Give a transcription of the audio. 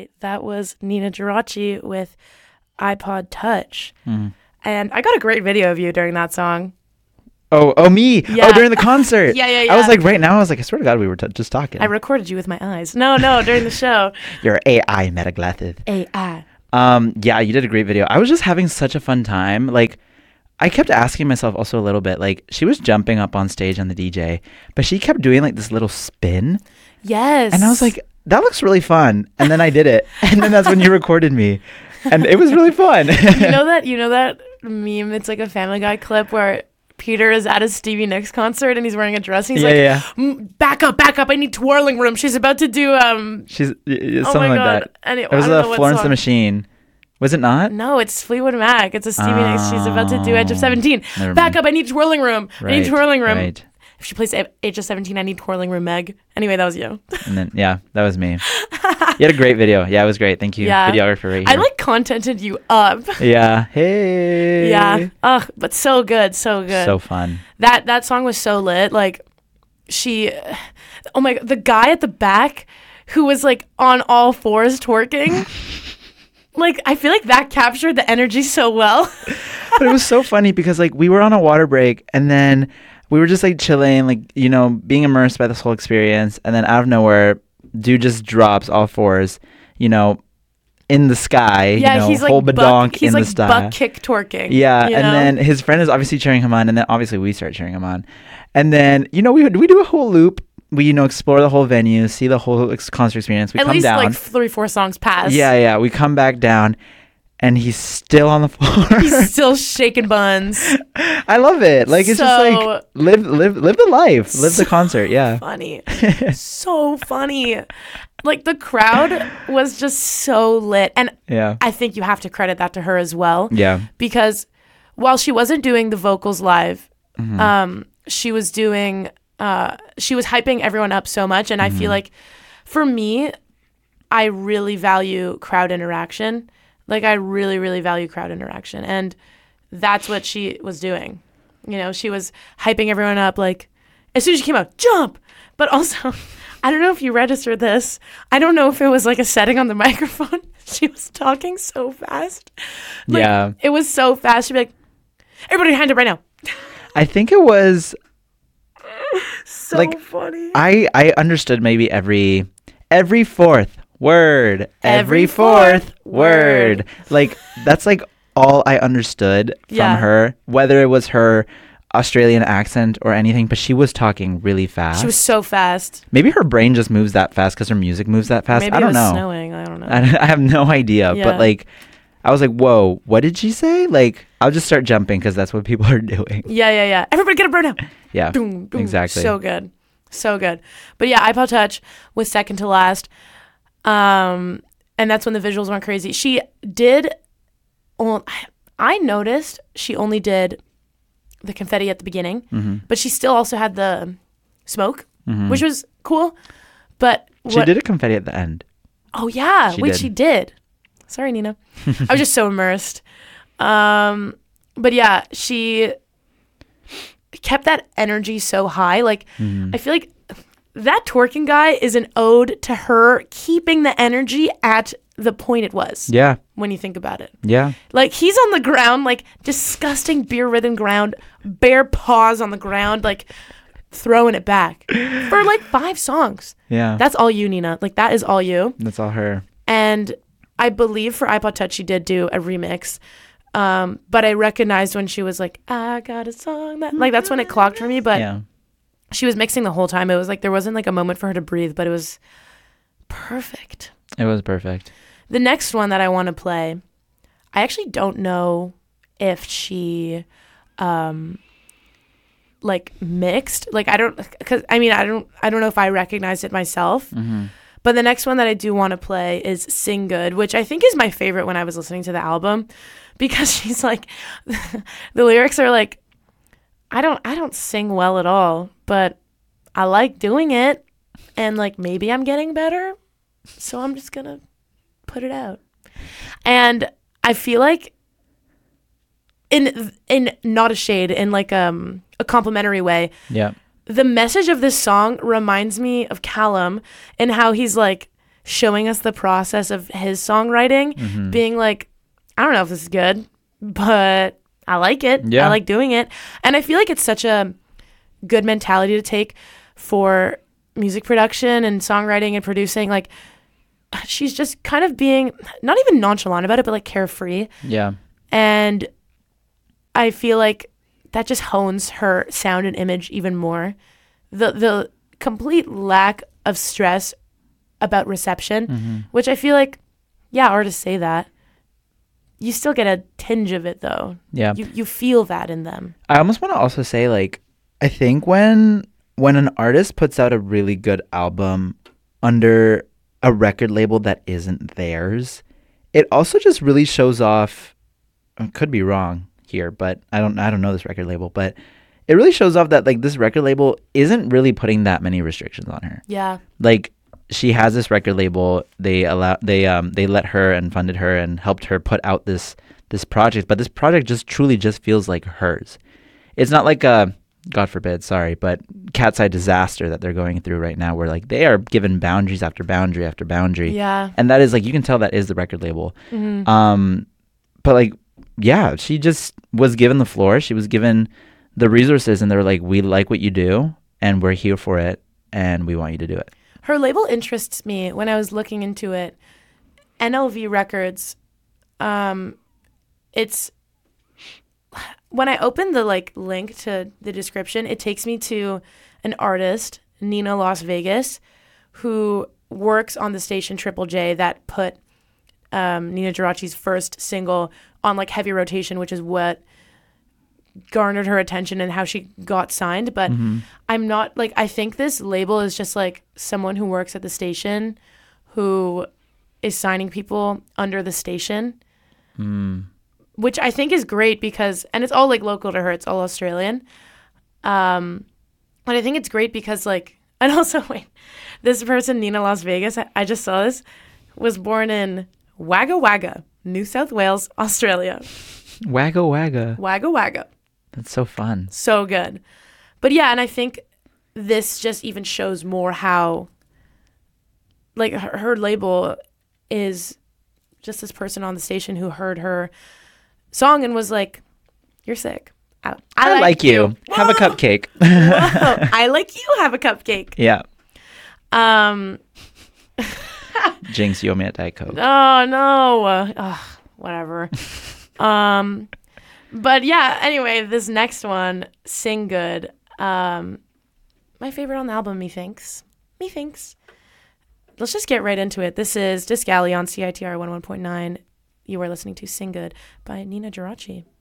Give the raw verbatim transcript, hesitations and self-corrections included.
right. That was Nina Geraci with iPod Touch. Mm. And I got a great video of you during that song. Oh, oh, me. Yeah. Oh, during the concert. yeah, yeah, yeah. I was like, right now, I was like, I swear to God, we were t- just talking. I recorded you with my eyes. No, no, during the show. Your A I meta glasses. A I. Um, yeah, you did a great video. I was just having such a fun time. Like, I kept asking myself also a little bit, like, she was jumping up on stage on the D J, but she kept doing like this little spin. Yes. And I was like, that looks really fun. And then I did it. And then that's when you recorded me. And it was really fun. you know that you know that meme? It's like a Family Guy clip where Peter is at a Stevie Nicks concert and he's wearing a dress and he's yeah, like, yeah. back up, back up, I need twirling room. She's about to do um She's y- y- oh something my like God. that. And it, It was I don't a know what Florence song. the Machine. Was it not? No, it's Fleetwood Mac. It's a Stevie Nicks. She's about to do Edge of seventeen. Never Back mind. up, I need twirling room. I need Right, twirling room. Right. If she plays Age of seventeen, I need twirling room Meg. Anyway, that was you. And then, yeah, that was me. You had a great video. Yeah, it was great. Thank you. Yeah. Videographer right here. I like contented you up. Yeah. Hey. Yeah. Ugh, but so good, so good. So fun. That that song was so lit. Like she oh my God, the guy at the back who was like on all fours twerking. Like I feel like that captured the energy so well. But it was so funny because like we were on a water break and then we were just like chilling, like, you know, being immersed by this whole experience. And then out of nowhere, dude just drops all fours, you know, in the sky. Yeah, you know, he's like whole buck, badonk he's in like the sky. buck kick twerking. Yeah, you and know? then his friend is obviously cheering him on, and then obviously we start cheering him on. And then, you know, we we do a whole loop. We, you know, explore the whole venue, see the whole ex- concert experience. We at come least down. like three, four songs pass. Yeah, yeah. We come back down, and he's still on the floor. He's still shaking buns. I love it. Like it's just So- like live, live, live the life, live the concert. Yeah. Funny. So funny. Like the crowd was just so lit. And Yeah. I think you have to credit that to her as well. Yeah. Because while she wasn't doing the vocals live, Mm-hmm. um, she was doing, uh, she was hyping everyone up so much. And Mm-hmm. I feel like for me, I really value crowd interaction. Like I really, really value crowd interaction. And that's what she was doing. You know, she was hyping everyone up. Like as soon as she came out, jump. But also, I don't know if you registered this. I don't know if it was like a setting on the microphone. She was talking so fast. Like, Yeah. It was so fast. She'd be like, everybody hand up right now. I think it was. So Like, funny. I I understood maybe every every fourth word, every, Every fourth, fourth word. word. Like that's like all I understood from Yeah. her, whether it was her Australian accent or anything. But she was talking really fast. She was so fast. Maybe her brain just moves that fast because her music moves that fast. Maybe I don't it was know. snowing. I don't know. I, don't- I have no idea. Yeah. But like, I was like, whoa, what did she say? Like, I'll just start jumping because that's what people are doing. yeah, yeah, yeah. Everybody get up right now. Yeah, Doom, doom. exactly. So good. So good. But yeah, iPod Touch was second to last. Um, and that's when the visuals went crazy. She did, well, I noticed she only did the confetti at the beginning, Mm-hmm. but she still also had the smoke, which was cool. But She what, did a confetti at the end. Oh yeah, She wait, did. she did. Sorry, Nina. I was just so immersed. Um, but yeah, she kept that energy so high. Like Mm-hmm. I feel like that twerking guy is an ode to her keeping the energy at the point it was. Yeah, When you think about it, yeah. like he's on the ground, like disgusting beer ridden ground, bare paws on the ground, like throwing it back for like five songs. Yeah, That's all you, Nina. Like that is all you. that's all her. And I believe for iPod Touch, she did do a remix. Um, but I recognized when she was like, I got a song that, like, that's when it clocked for me. But Yeah, she was mixing the whole time. It was like, there wasn't like a moment for her to breathe, but it was perfect. it was perfect. The next one that I want to play, I actually don't know if she, um, like mixed, like, I don't, cause I mean, I don't, I don't know if I recognized it myself. Mm-hmm. But the next one that I do want to play is Sing Good, which I think is my favorite when I was listening to the album, because she's like, the lyrics are like, I don't, I don't sing well at all, but I like doing it, and like maybe I'm getting better, so I'm just gonna put it out. And I feel like, in in not a shade, in like um a complimentary way, Yeah, the message of this song reminds me of Callum and how he's like showing us the process of his songwriting, Mhm. being like, I don't know if this is good, but I like it. Yeah. I like doing it. And I feel like it's such a good mentality to take for music production and songwriting and producing. Like, she's just kind of being not even nonchalant about it, but like carefree. Yeah. And I feel like that just hones her sound and image even more. The the complete lack of stress about reception, Mm-hmm. which I feel like, yeah, artists say that. You still get a tinge of it though. Yeah. You you feel that in them. I almost want to also say, like, I think when when an artist puts out a really good album under a record label that isn't theirs, it also just really shows off. I could be wrong here, but I don't I don't know this record label, but it really shows off that like this record label isn't really putting that many restrictions on her. Yeah. Like, she has this record label. They allow they um they let her and funded her and helped her put out this this project, but this project just truly just feels like hers. It's not like a, God forbid, sorry, but Cat's Eye disaster that they're going through right now, where like they are given boundaries after boundary after boundary. Yeah. And that is like, you can tell that is the record label. Mhm. Um, but like, yeah, she just was given the floor. She was given the resources, and they were like, we like what you do, and we're here for it, and we want you to do it. Her label interests me when I was looking into it. N L V Records, um, it's when I open the like link to the description, it takes me to an artist, Nina Las Vegas, who works on the station Triple J that put um, Nina Geraci's first single on like heavy rotation, which is what garnered her attention and how she got signed. But Mm-hmm. I'm not like, I think this label is just like someone who works at the station who is signing people under the station, Mm. which I think is great because, and it's all like local to her, it's all Australian. Um, but I think it's great because like, and also wait, this person, Nina Las Vegas, I, I just saw this, was born in Wagga Wagga, New South Wales, Australia. Wagga wagga. Wagga Wagga. That's so fun. So good. But yeah, and I think this just even shows more how, like, her, her label is just this person on the station who heard her song and was like, you're sick. I, I, like, you. Have a Whoa. cupcake. Whoa. I like you. Have a cupcake. Yeah. Um. Jinx, you owe me a Diet Coke. Oh no. Ugh, whatever. um. But yeah. Anyway, this next one, "Sing Good." Um, my favorite on the album. Methinks. Methinks. Let's just get right into it. This is Disc Alley on C I T R one oh one point nine. You are listening to "Sing Good" by Nina Geraci.